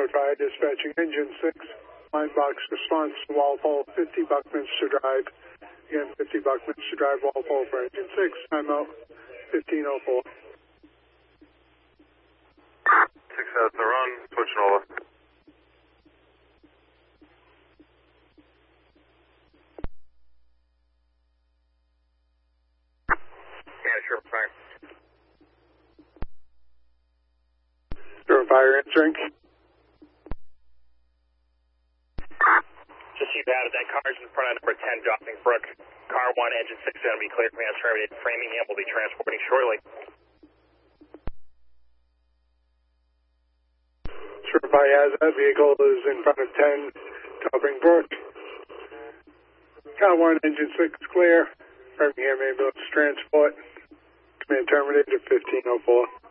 Try dispatching engine 6, line box response to Walpole, 50 Buckminster Drive. Again, 50 Buckminster Drive, Walpole for engine 6, timeout 15:04. 6 out the run, switching over. Yeah, sure, fire. Sure, fire answering. Just see that car's in front of number 10, Jopping Brook. Car 1, engine 6 going to be cleared from terminated. Framingham will be transporting shortly. Certify as that vehicle is in front of 10, Jopping Brook. Car 1, engine 6 clear. Framingham ambulance transport. Command terminated at 15:04.